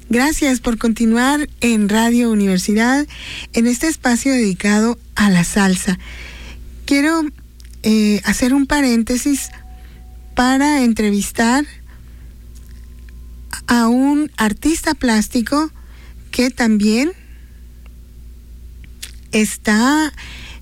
Gracias por continuar en Radio Universidad en este espacio dedicado a la salsa. Quiero hacer un paréntesis para entrevistar a un artista plástico que también está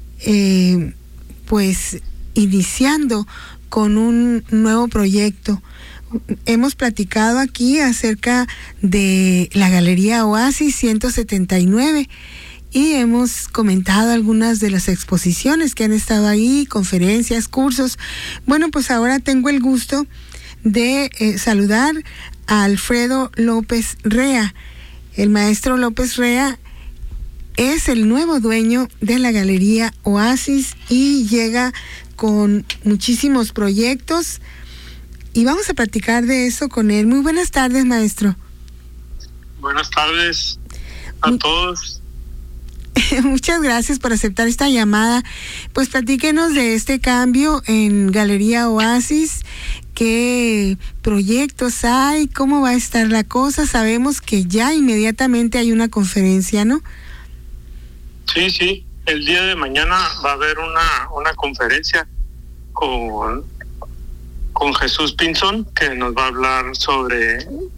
pues iniciando con un nuevo proyecto. Hemos platicado aquí acerca de la Galería Oasis 179 y hemos comentado algunas de las exposiciones que han estado ahí, conferencias, cursos. Bueno, pues ahora tengo el gusto de saludar a Alfredo López Rea. El maestro López Rea es el nuevo dueño de la Galería Oasis y llega con muchísimos proyectos y vamos a platicar de eso con él. Muy buenas tardes, maestro. Buenas tardes a todos. Muchas gracias por aceptar esta llamada. Pues platíquenos de este cambio en Galería Oasis. ¿Qué proyectos hay? ¿Cómo va a estar la cosa? Sabemos que ya inmediatamente hay una conferencia, ¿no? Sí. El día de mañana va a haber una conferencia con Jesús Pinzón, que nos va a hablar sobre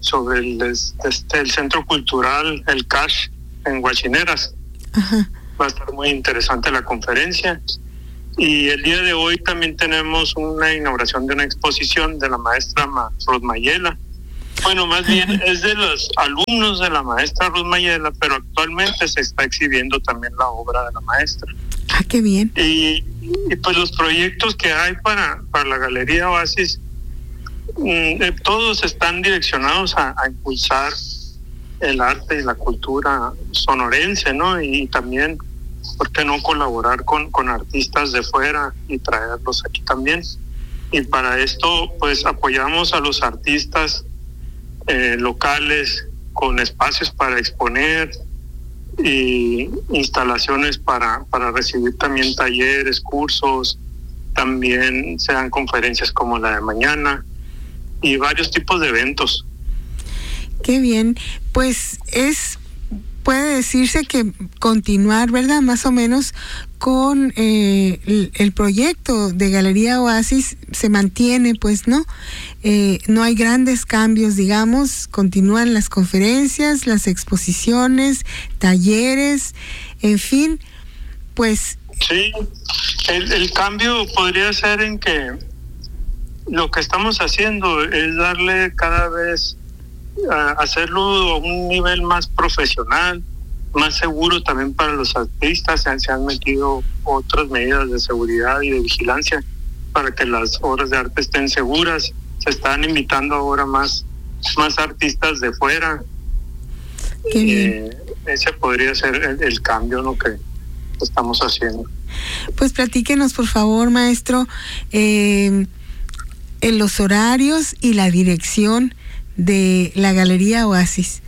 el Centro Cultural El Cash en Huachineras. Ajá. Va a estar muy interesante la conferencia. Y el día de hoy también tenemos una inauguración de una exposición de la maestra Ruth Mayela. Bueno, más bien es de los alumnos de la maestra Ruth Mayela, pero actualmente se está exhibiendo también la obra de la maestra. Ah, qué bien. Y pues los proyectos que hay para la Galería Oasis, todos están direccionados a impulsar el arte y la cultura sonorense, ¿no? Y también, ¿por qué no colaborar con artistas de fuera y traerlos aquí también? Y para esto, pues apoyamos a los artistas locales con espacios para exponer y instalaciones para recibir también talleres, cursos, también se dan conferencias como la de mañana y varios tipos de eventos. Qué bien, pues puede decirse que continuar, ¿verdad? Más o menos con el proyecto de Galería Oasis se mantiene, pues, ¿no? No hay grandes cambios, digamos, continúan las conferencias, las exposiciones, talleres, en fin, pues... Sí, el cambio podría ser en que lo que estamos haciendo es darle cada vez... hacerlo a un nivel más profesional, más seguro también para los artistas. Se han metido otras medidas de seguridad y de vigilancia para que las obras de arte estén seguras. Se están invitando ahora más artistas de fuera. Ese podría ser el cambio, ¿no?, que estamos haciendo. Pues platíquenos, por favor, maestro, en los horarios y la dirección de la Galería Oasis.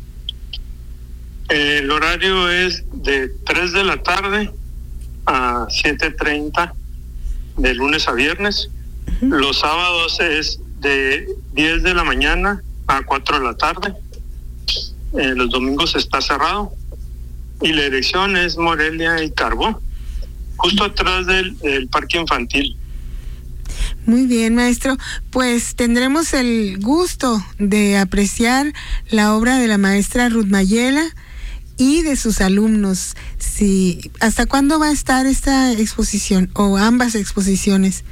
El horario es de 3 de la tarde a 7:30 de lunes a viernes. Uh-huh. Los sábados es de 10 de la mañana a 4 de la tarde. Los domingos está cerrado. Y la dirección es Morelia y Carbó, justo atrás del parque infantil. Muy bien, maestro. Pues tendremos el gusto de apreciar la obra de la maestra Ruth Mayela y de sus alumnos. Sí. ¿Hasta cuándo va a estar esta exposición o ambas exposiciones?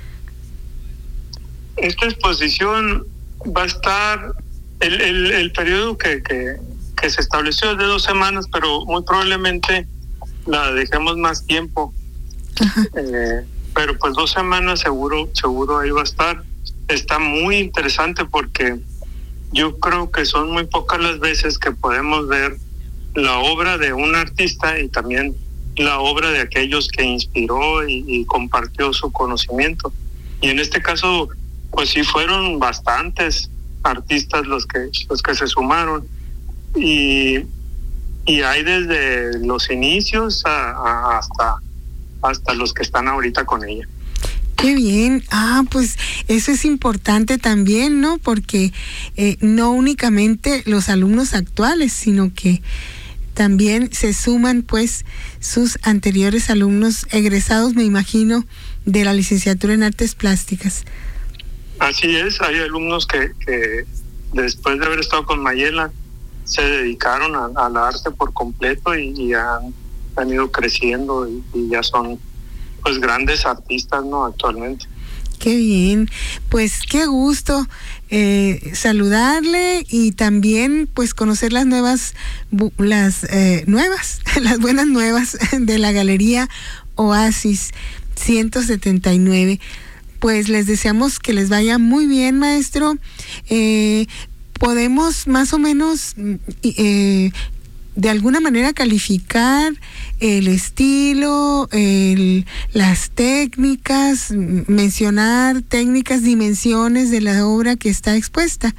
Esta exposición va a estar, el periodo que se estableció es de 2 semanas, pero muy probablemente la dejemos más tiempo. Ajá. Pero pues 2 semanas seguro ahí va a estar. Está muy interesante porque yo creo que son muy pocas las veces que podemos ver la obra de un artista y también la obra de aquellos que inspiró y compartió su conocimiento. Y en este caso, pues sí fueron bastantes artistas los que se sumaron y hay desde los inicios hasta los que están ahorita con ella. Qué bien. Pues eso es importante también, ¿no? Porque no únicamente los alumnos actuales, sino que también se suman pues sus anteriores alumnos egresados, me imagino, de la licenciatura en Artes Plásticas. Así es, hay alumnos que después de haber estado con Mayela se dedicaron al arte por completo y han ido creciendo y ya son pues grandes artistas, ¿no? Actualmente. Qué bien, pues qué gusto saludarle y también pues conocer las buenas nuevas de la Galería Oasis 179. Pues les deseamos que les vaya muy bien, maestro. Podemos más o menos de alguna manera calificar el estilo, las técnicas, mencionar técnicas, dimensiones de la obra que está expuesta.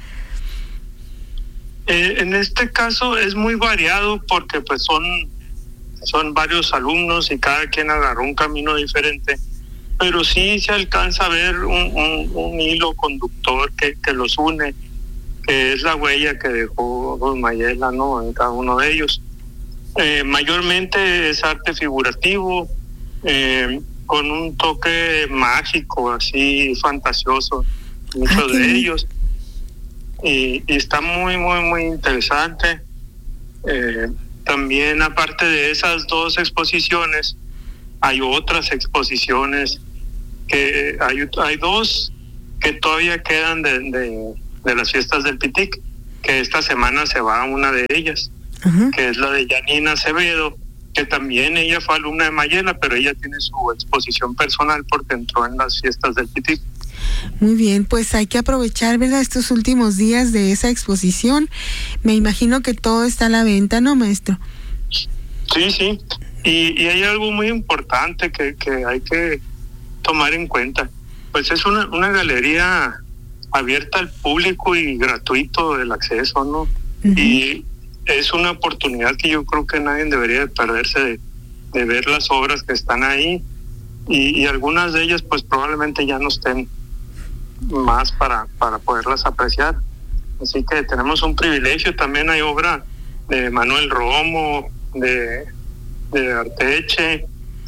En este caso es muy variado porque pues son varios alumnos y cada quien agarró un camino diferente, pero sí se alcanza a ver un hilo conductor que los une, que es la huella que dejó Mayela, ¿no? En cada uno de ellos. Mayormente es arte figurativo, con un toque mágico, así fantasioso, muchos de ellos. Y está muy, muy, muy interesante. También, aparte de esas dos exposiciones, hay otras exposiciones que hay dos que todavía quedan de las fiestas del Pitic, que esta semana se va a una de ellas, que es la de Janina Acevedo, que también ella fue alumna de Mayela, pero ella tiene su exposición personal porque entró en las fiestas del Pitic. Muy bien, pues hay que aprovechar, ¿verdad?, estos últimos días de esa exposición. Me imagino que todo está a la venta, ¿no, maestro? Sí. Y hay algo muy importante que hay que tomar en cuenta. Pues es una galería abierta al público y gratuito el acceso, ¿no? Y es una oportunidad que yo creo que nadie debería de perderse de ver las obras que están ahí y algunas de ellas pues probablemente ya no estén más para poderlas apreciar. Así que tenemos un privilegio. También hay obra de Manuel Romo, de Arteche,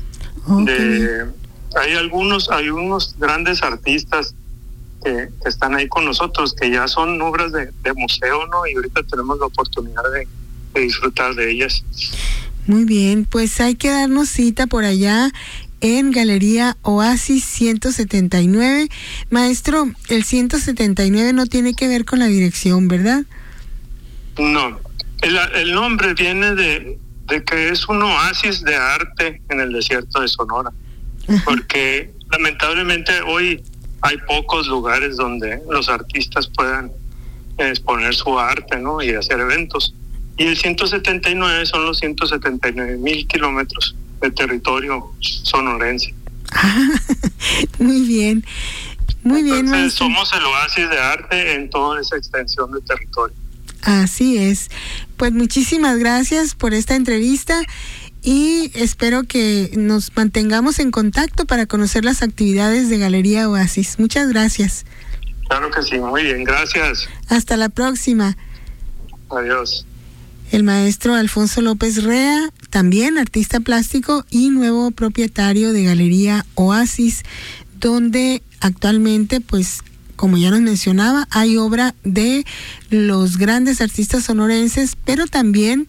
hay unos grandes artistas que están ahí con nosotros, que ya son obras de museo, ¿no? Y ahorita tenemos la oportunidad de disfrutar de ellas. Muy bien, pues hay que darnos cita por allá en Galería Oasis 179. Maestro, el 179 no tiene que ver con la dirección, ¿verdad? No, el nombre viene de que es un oasis de arte en el desierto de Sonora, porque lamentablemente hoy hay pocos lugares donde los artistas puedan exponer su arte, ¿no? Y hacer eventos. Y el 179 son los 179,000 kilómetros de territorio sonorense. Muy bien. Muy bien, entonces, maestro. somos el oasis de arte en toda esa extensión de territorio. Así es. Pues muchísimas gracias por esta entrevista y espero que nos mantengamos en contacto para conocer las actividades de Galería Oasis. Muchas gracias. Claro que sí, muy bien, gracias. Hasta la próxima. Adiós. El maestro Alfonso López Rea, también artista plástico y nuevo propietario de Galería Oasis, donde actualmente, pues, como ya nos mencionaba, hay obra de los grandes artistas sonorenses, pero también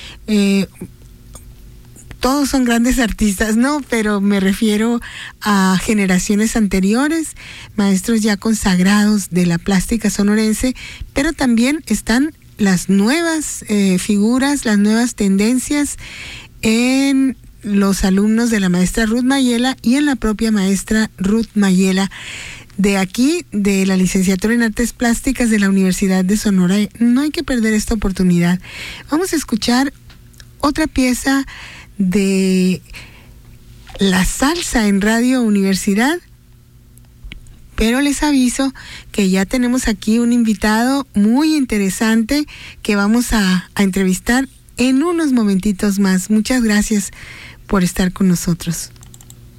todos son grandes artistas, ¿no? Pero me refiero a generaciones anteriores, maestros ya consagrados de la plástica sonorense, pero también están las nuevas figuras, las nuevas tendencias en los alumnos de la maestra Ruth Mayela y en la propia maestra Ruth Mayela, de aquí, de la licenciatura en Artes Plásticas de la Universidad de Sonora. No hay que perder esta oportunidad. Vamos a escuchar otra pieza de la salsa en Radio Universidad, pero les aviso que ya tenemos aquí un invitado muy interesante que vamos a entrevistar en unos momentitos más. Muchas gracias por estar con nosotros.